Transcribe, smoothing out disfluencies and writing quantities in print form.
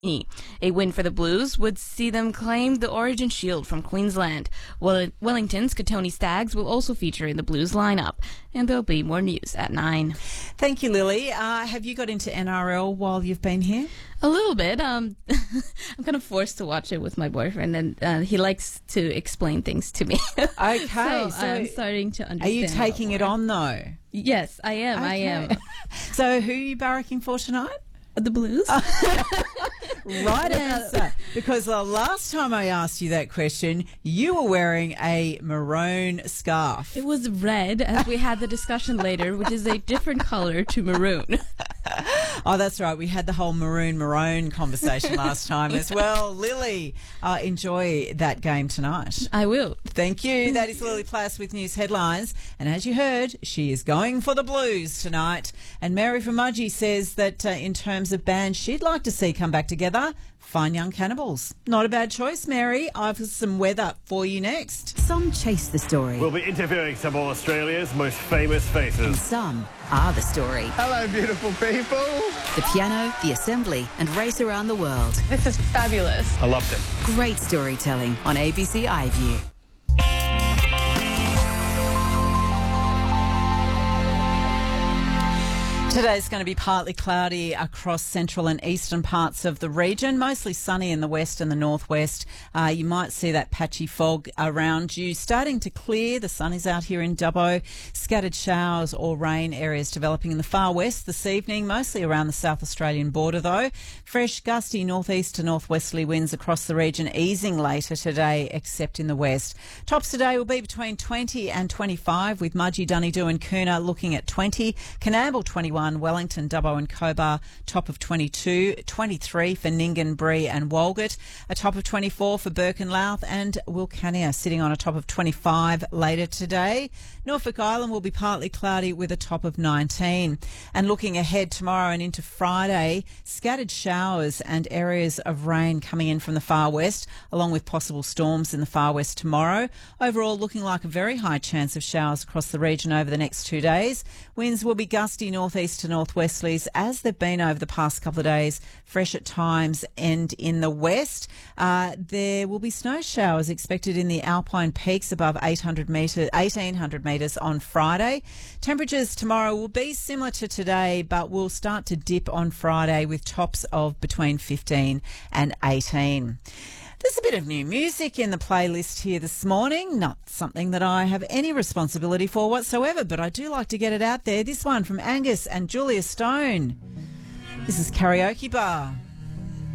A win for the Blues would see them claim the Origin Shield from Queensland. Wellington's Katoni Stags will also feature in the Blues lineup, and there'll be more news at 9. Thank you, Lily. Have you got into NRL while you've been here? A little bit. I'm kind of forced to watch it with my boyfriend, and he likes to explain things to me. Okay, so I'm starting to understand. Are you taking it on, though? Yes, I am. Okay. I am. So who are you barracking for tonight? The Blues? Right answer. Because the last time I asked you that question, you were wearing a maroon scarf. It was red, as we had the discussion later, which is a different color to maroon. Oh, that's right. We had the whole maroon conversation last time as well. Lily, enjoy that game tonight. I will. Thank you. That is Lily Plass with News Headlines. And as you heard, she is going for the Blues tonight. And Mary from Mudgee says that in terms of bands she'd like to see come back together, Fine Young Cannibals. Not a bad choice, Mary. I've got some weather for you next. Some chase the story. We'll be interviewing some of Australia's most famous And faces. some are the story. Hello, beautiful people. The piano, the assembly, and race around the world. This is fabulous. I loved it. Great storytelling on ABC iView. Today's going to be partly cloudy across central and eastern parts of the region, mostly sunny in the west and the northwest. You might see that patchy fog around you starting to clear. The sun is out here in Dubbo. Scattered showers or rain areas developing in the far west this evening, mostly around the South Australian border though. Fresh gusty northeast to northwesterly winds across the region, easing later today except in the west. Tops today will be between 20 and 25 with Mudgee, Dunedoo and Coona looking at 20, Coonamble 21, Wellington, Dubbo and Cobar top of 22, 23 for Nyngan, Bree and Walgett, a top of 24 for Burke and Louth, and Wilcannia sitting on a top of 25 later today. Norfolk Island will be partly cloudy with a top of 19. And looking ahead tomorrow and into Friday, scattered showers and areas of rain coming in from the far west, along with possible storms in the far west tomorrow. Overall, looking like a very high chance of showers across the region over the next 2 days. Winds will be gusty northeast to northwesterlies as they've been over the past couple of days, fresh at times and in the west. There will be snow showers expected in the Alpine peaks above 1,800 metres on Friday. Temperatures tomorrow will be similar to today, but will start to dip on Friday with tops of between 15 and 18. There's a bit of new music in the playlist here this morning, not something that I have any responsibility for whatsoever, but I do like to get it out there. This one from Angus and Julia Stone. This is Karaoke Bar.